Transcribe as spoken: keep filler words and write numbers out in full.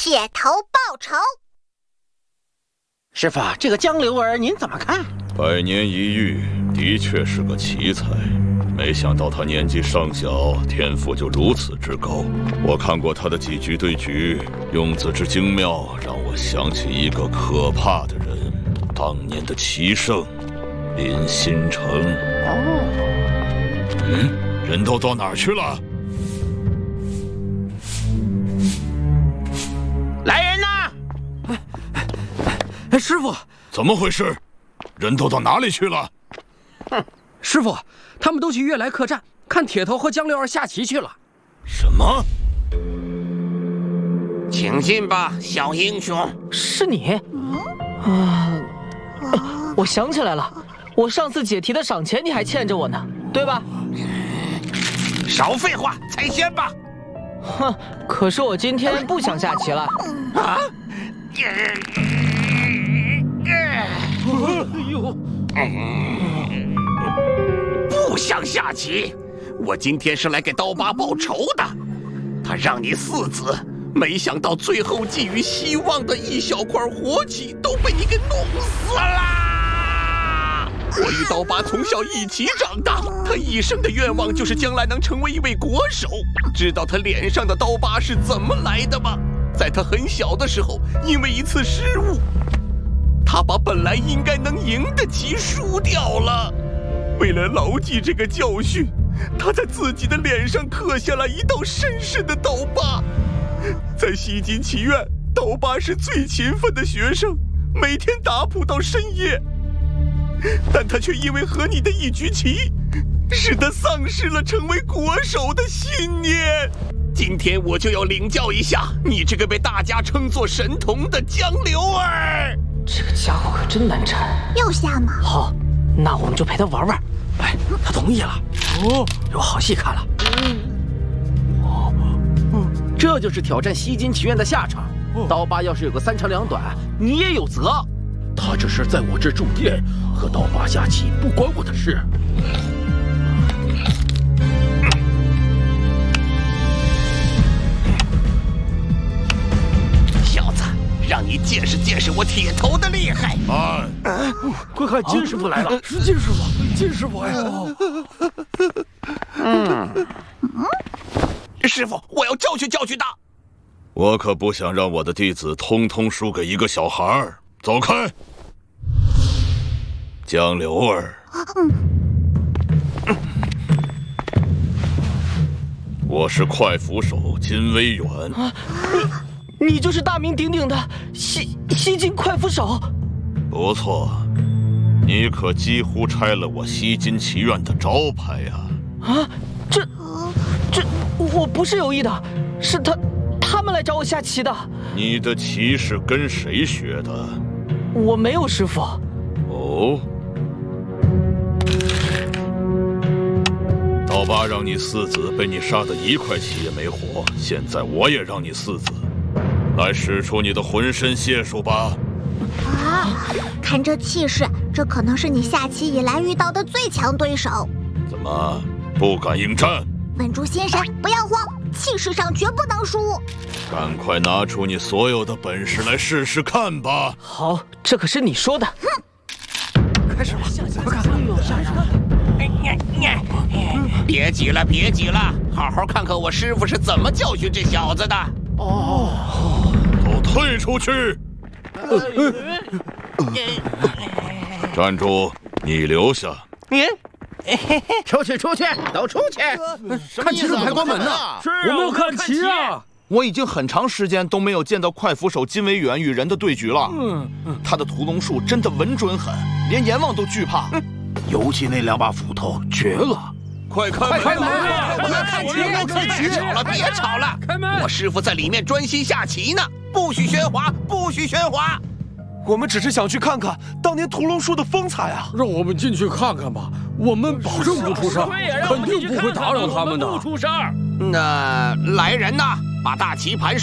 铁头报仇。 师傅，这个江流儿您怎么看？ 百年一遇，的确是个奇才。没想到他年纪尚小，天赋就如此之高。我看过他的几局对局，用字之精妙，让我想起一个可怕的人——当年的棋圣林心诚。哦，嗯，人都到哪儿去了？ 来人呐！ 哎，师傅， 怎么回事？人都到哪里去了？ 哼，师傅，他们都去悦来客栈看铁头和江流儿下棋去了。 什么？ 请进吧，小英雄。 是你？嗯、啊，我想起来了，我上次解题的赏钱你还欠着我呢，对吧？ 少废话，猜先吧。 哼，可是我今天不想下棋了。 啊？不想下棋，我今天是来给刀疤报仇的。他让你四子，没想到最后寄予希望的一小块活棋都被你给弄死了。我与刀疤从小一起长大，他一生的愿望就是将来能成为一位国手。知道他脸上的刀疤是怎么来的吗？在他很小的时候，因为一次失误，他把本来应该能赢的棋输掉了。为了牢记这个教训，他在自己的脸上刻下了一道深深的刀疤。在西京棋院，刀疤是最勤奋的学生，每天打谱到深夜。但他却因为和你的一局棋，使他丧失了成为国手的信念。今天我就要领教一下你这个被大家称作神童的江流儿。 这个家伙可真难缠。 又下吗？ 好，那我们就陪他玩玩。 哎，他同意了。哦，有好戏看了。哦，嗯，这就是挑战西京棋院的下场。刀疤要是有个三长两短，你也有责。 他只是在我这住店，和刀疤下棋不关我的事。 小子，让你见识见识我铁头的厉害！ 慢！ 啊，快看，金师傅来了！ 是金师傅，金师傅呀！ 嗯，师傅，我要教训教训他。 我可不想让我的弟子通通输给一个小孩儿。走开！江流儿，我是快斧手金威远。啊， 你你就是大名鼎鼎的西西京快斧手。 不错，你可几乎拆了我西京棋院的招牌呀！ 啊，这这我不是有意的，是他他们来找我下棋的。 你的棋是跟谁学的？ 我没有师傅。 哦，刀疤让你四子被你杀得一块棋也没活，现在我也让你四子，来使出你的浑身解数吧。 啊，看这气势，这可能是你下棋以来遇到的最强对手。 怎么不敢应战？ 稳住心神，不要慌，气势上绝不能输。 赶快拿出你所有的本事来试试看吧！ 好，这可是你说的。 开始吧，快看，下一场。 别急了，别急了，好好看看我师傅是怎么教训这小子的。 哦，都退出去！站住！你留下。 你。 出去，出去，都出去！ 看棋手还关门呢，我们要看棋啊！ 我已经很长时间都没有见到快斧手金威远与人的对局了。嗯，他的屠龙术真的稳准狠，连阎王都惧怕。 尤其那两把斧头，绝了！ 快开门！开门！ 我要看棋，要看棋！别吵了，别吵了！ 开门！ 我师傅在里面专心下棋呢，不许喧哗，不许喧哗！ 我们只是想去看看当年屠龙术的风采啊！ 让我们进去看看吧，我们保证不出声，肯定不会打扰他们的。 那来人呐，把大棋盘